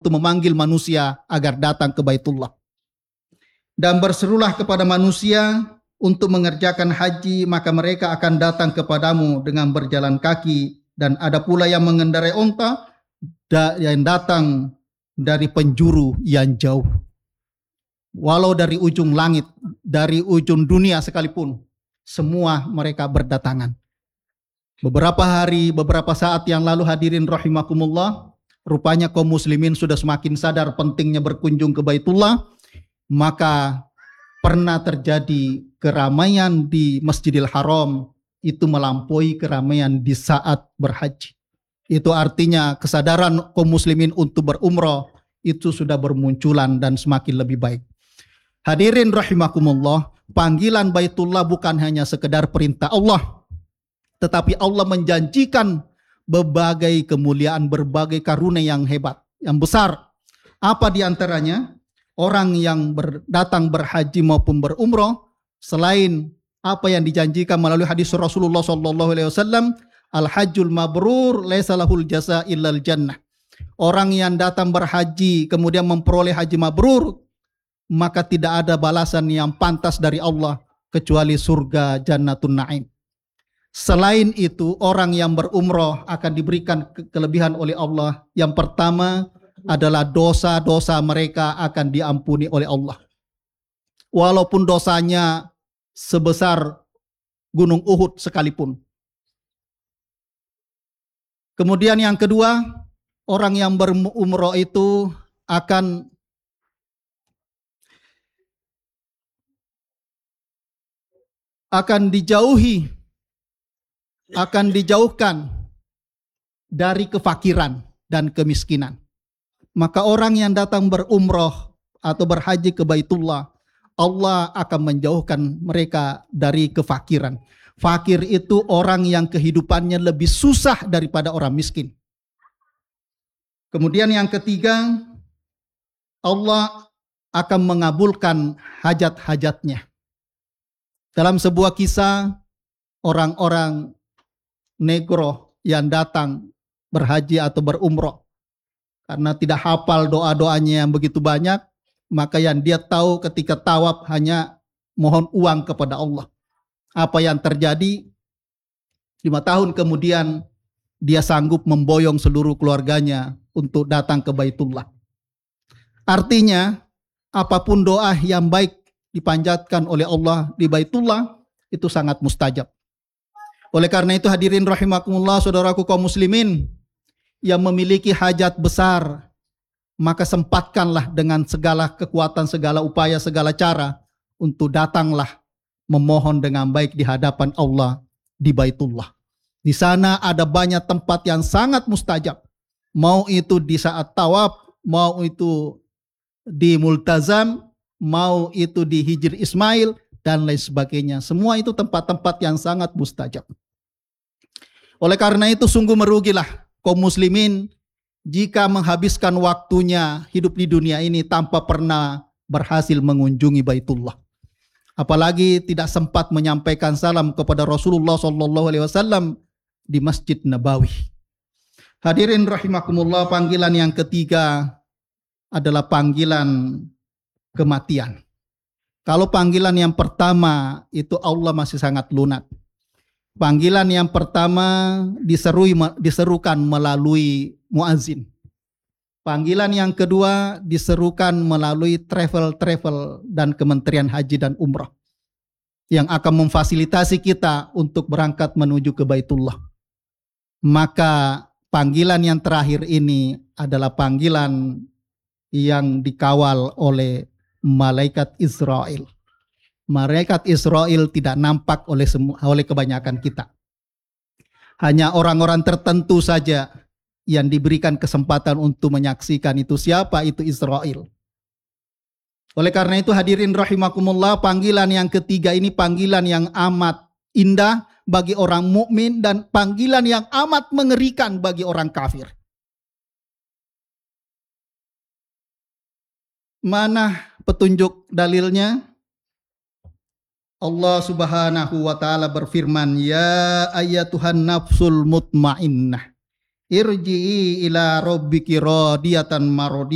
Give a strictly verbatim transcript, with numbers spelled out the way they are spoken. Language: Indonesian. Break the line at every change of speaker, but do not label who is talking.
untuk memanggil manusia agar datang ke Baitullah. Dan berserulah kepada manusia untuk mengerjakan haji, maka mereka akan datang kepadamu dengan berjalan kaki, dan ada pula yang mengendarai onta yang datang dari penjuru yang jauh. Walau dari ujung langit, dari ujung dunia sekalipun, semua mereka berdatangan. Beberapa hari, beberapa saat yang lalu hadirin rahimakumullah, rupanya kaum muslimin sudah semakin sadar pentingnya berkunjung ke Baitullah, maka pernah terjadi keramaian di Masjidil Haram itu melampaui keramaian di saat berhaji. Itu artinya kesadaran kaum muslimin untuk berumrah itu sudah bermunculan dan semakin lebih baik. Hadirin rahimakumullah, panggilan Baitullah bukan hanya sekedar perintah Allah, tetapi Allah menjanjikan berbagai kemuliaan, berbagai karunia yang hebat, yang besar. Apa di antaranya? Orang yang ber, datang berhaji maupun berumrah, selain apa yang dijanjikan melalui hadis Rasulullah Sallallahu Alaihi Wasallam, al-hajjul mabrur laisa lahul jasa illal jannah. Orang yang datang berhaji kemudian memperoleh haji mabrur, maka tidak ada balasan yang pantas dari Allah kecuali surga Jannatun Naim. Selain itu, orang yang berumrah akan diberikan ke- kelebihan oleh Allah. Yang pertama adalah dosa-dosa mereka akan diampuni oleh Allah. Walaupun dosanya sebesar gunung Uhud sekalipun. Kemudian yang kedua, orang yang berumrah itu akan akan dijauhi, akan dijauhkan dari kefakiran dan kemiskinan. Maka orang yang datang berumrah atau berhaji ke Baitullah, Allah akan menjauhkan mereka dari kefakiran. Fakir itu orang yang kehidupannya lebih susah daripada orang miskin. Kemudian yang ketiga, Allah akan mengabulkan hajat-hajatnya. Dalam sebuah kisah, orang-orang negro yang datang berhaji atau berumrah, karena tidak hafal doa-doanya yang begitu banyak, maka yang dia tahu ketika tawaf hanya mohon uang kepada Allah. Apa yang terjadi? Lima tahun kemudian dia sanggup memboyong seluruh keluarganya untuk datang ke Baitullah. Artinya, apapun doa yang baik dipanjatkan oleh Allah di Baitullah itu sangat mustajab. Oleh karena itu hadirin rahimakumullah, saudaraku kaum muslimin yang memiliki hajat besar, maka sempatkanlah dengan segala kekuatan, segala upaya, segala cara untuk datanglah memohon dengan baik di hadapan Allah di Baitullah. Di sana ada banyak tempat yang sangat mustajab. Mau itu di saat tawaf, mau itu di multazam, mau itu di Hijr Ismail, dan lain sebagainya. Semua itu tempat-tempat yang sangat mustajab. Oleh karena itu sungguh merugilah kaum muslimin jika menghabiskan waktunya hidup di dunia ini tanpa pernah berhasil mengunjungi Baitullah. Apalagi tidak sempat menyampaikan salam kepada Rasulullah Sallallahu Alaihi Wasallam di Masjid Nabawi. Hadirin rahimakumullah, panggilan yang ketiga adalah panggilan kematian. Kalau panggilan yang pertama itu Allah masih sangat lunak. Panggilan yang pertama diserui, diserukan melalui muazin. Panggilan yang kedua diserukan melalui travel-travel dan Kementerian Haji dan Umrah yang akan memfasilitasi kita untuk berangkat menuju ke Baitullah. Maka panggilan yang terakhir ini adalah panggilan yang dikawal oleh malaikat Israel. Malaikat Israel tidak nampak oleh semua, oleh kebanyakan kita. Hanya orang-orang tertentu saja yang diberikan kesempatan untuk menyaksikan itu. Siapa itu Israel? Oleh karena itu hadirin rahimakumullah, panggilan yang ketiga ini panggilan yang amat indah bagi orang mukmin dan panggilan yang amat mengerikan bagi orang kafir. Mana petunjuk dalilnya? Allah Subhanahu wa taala berfirman, "Ya ayyatuhan nafsul mutmainnah, irji'i ila rabbiki radiyatan mardi."